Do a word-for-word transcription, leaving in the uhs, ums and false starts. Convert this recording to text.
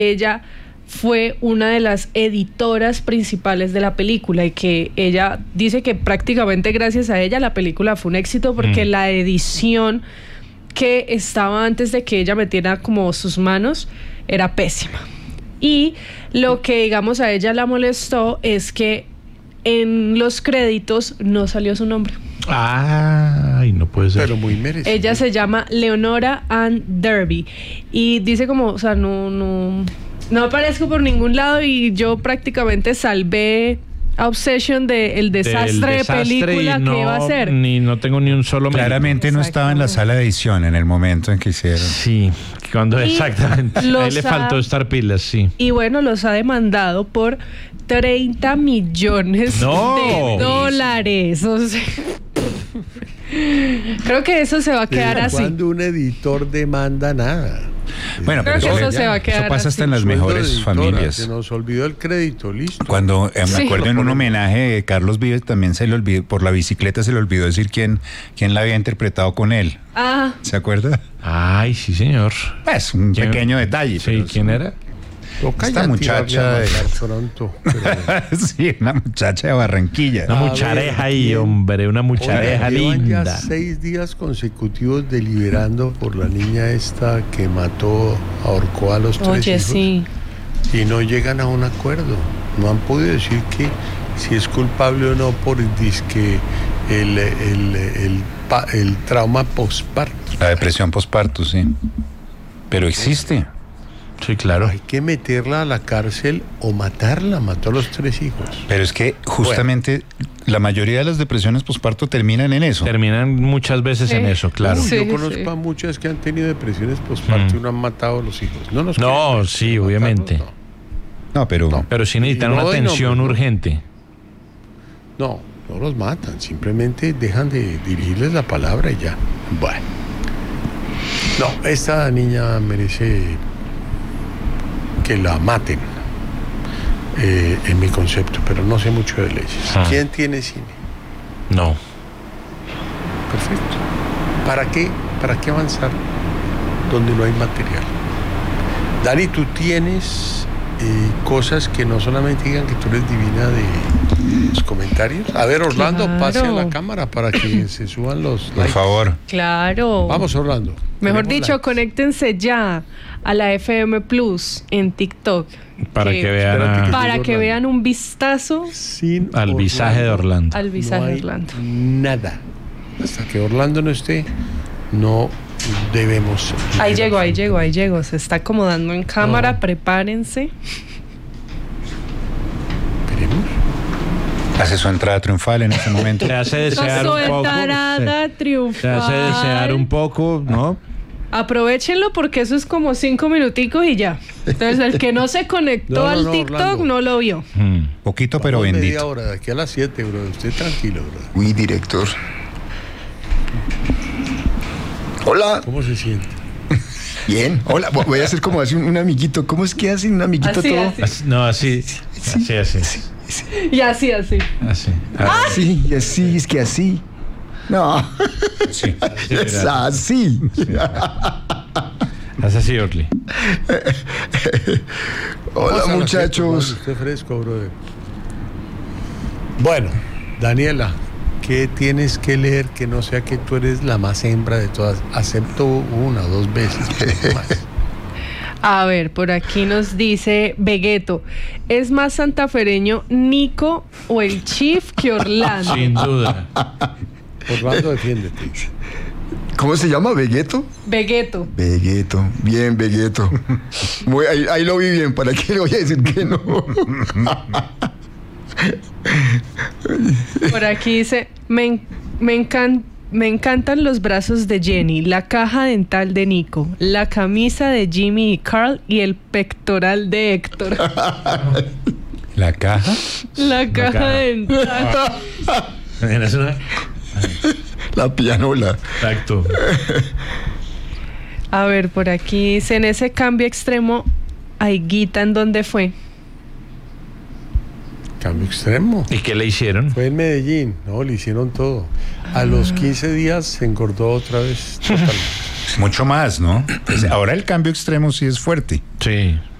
ella fue una de las editoras principales de la película y que ella dice que prácticamente gracias a ella la película fue un éxito porque mm. la edición que estaba antes de que ella metiera como sus manos era pésima. Y lo que, digamos, a ella la molestó es que en los créditos no salió su nombre. Ay, no puede ser. Pero muy merecido. Ella se llama Leonora Ann Derby y dice como, o sea, no, no, no aparezco por ningún lado y yo prácticamente salvé a Obsession de el desastre, desastre de película no, que iba a ser. Ni no tengo ni un solo. Claramente no estaba en la sala de edición en el momento en que hicieron. Sí, cuando y exactamente. Ahí le faltó ha, estar pilas, sí. Y bueno, los ha demandado por treinta millones no. de dólares. O sea, creo que eso se va a quedar así. Cuando un editor demanda nada. Bueno, creo pero que eso ya, se va a quedar eso pasa así. hasta en las Sueldo mejores editora, familias. Se nos olvidó el crédito, listo. Cuando eh, sí. me acuerdo en un homenaje de Carlos Vives también se le olvidó, por la bicicleta se le olvidó decir quién, quién la había interpretado con él. Ah. ¿Se acuerda? Ay, sí, señor. Es un ¿Quién? pequeño detalle. Sí, pero ¿quién era? Toca esta muchacha de... pronto, pero... sí, una muchacha de Barranquilla. Una A muchareja ver, ahí, hombre, una muchareja Oiga, llevan linda. ya seis días consecutivos deliberando por la niña esta que mató, ahorcó a los tres Oye, hijos. sí. Y no llegan a un acuerdo. No han podido decir que si es culpable o no por disque el, el, el, el, el trauma postparto. La depresión postparto, sí. Pero existe. Sí, claro. Hay que meterla a la cárcel o matarla. Mató a los tres hijos. Pero es que justamente bueno. la mayoría de las depresiones postparto terminan en eso. Terminan muchas veces sí. en eso, claro. Uy, sí, yo conozco sí. a muchas que han tenido depresiones postparto mm. y no han matado a los hijos. No, nos no quieren, sí, obviamente. Matarlos, no. no, pero... No. Pero sí necesitan no una atención no, urgente. No, no los matan. Simplemente dejan de dirigirles la palabra y ya. Bueno. No, esta niña merece... que la maten, eh, en mi concepto, pero no sé mucho de leyes. Ah. ¿Quién tiene cine? No. Perfecto. ¿Para qué? ¿Para qué avanzar donde no hay material? Dani, tú tienes eh, cosas que no solamente digan que tú eres divina de los comentarios. A ver, Orlando, claro. Pase a la cámara para que se suban los likes. Por favor. Claro. Vamos, Orlando. Mejor dicho, likes. Conéctense ya a la F M Plus en TikTok. Para que, que vean a, que para que vean un vistazo Sin al Orlando, visaje de Orlando. Al visaje no de Orlando. Nada. Hasta que Orlando no esté, no debemos. Ahí llego, ahí llego, ahí llego. Se está acomodando en cámara, no. Prepárense. Esperemos. Hace su entrada triunfal en ese momento. Le hace desear su un poco. entrada triunfal. Le hace desear un poco, ¿no? Aprovechenlo porque eso es como cinco minuticos y ya. Entonces el que no se conectó no, no, al no, TikTok Orlando. No lo vio. Hmm. Poquito pero Vamos bendito. Media hora, de aquí a las siete, bro. Usted tranquilo, bro. Uy, director. Hola. ¿Cómo se siente? Bien. Hola. Voy a hacer como así un, un amiguito. ¿Cómo es que hace un amiguito así, todo? Así. No, así. Sí, así, así. Sí, sí. Y así, así. Así. Ah, sí, y así, es que así. No. Sí. Es así. Haz así, Orly. Hola, muchachos. Usted fresco, brother. Bueno, Daniela, ¿qué tienes que leer que no sea que tú eres la más hembra de todas? Acepto una o dos veces, pero más. A ver, por aquí nos dice Vegueto, ¿es más santafereño Nico o el Chief que Orlando? Sin duda. Orlando, defiéndete. ¿Cómo se llama? ¿Vegueto? Vegueto. Vegueto. Bien, Vegueto. Muy, ahí, ahí lo vi bien. ¿Para qué le voy a decir que no? Por aquí dice, me, me encanta. Me encantan los brazos de Jenny, la caja dental de Nico, la camisa de Jimmy y Carl y el pectoral de Héctor. ¿La caja? La caja, la caja. dental. La pianola. Exacto. A ver, por aquí dice, en ese cambio extremo, Aiguita, ¿en dónde fue? Cambio extremo. ¿Y qué le hicieron? Fue en Medellín, no, le hicieron todo. A los quince días se engordó otra vez. Mucho más, ¿no? Pues ahora el cambio extremo sí es fuerte. Sí.